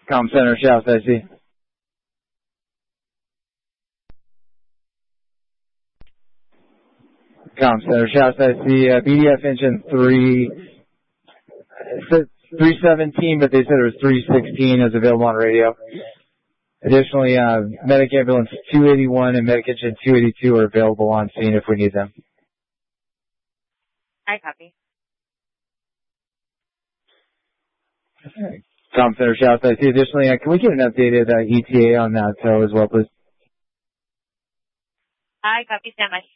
Com Center, Shouts IC. Com Center, Shouts IC. BDF engine 3, it said 317, but they said it was 316 is available on radio. Additionally, Medic Ambulance 281 and Medic Engine 282 are available on scene if we need them. I copy. Com Center, Shouts IC. Additionally, can we get an updated ETA on that tow as well, please? I copy, stand by.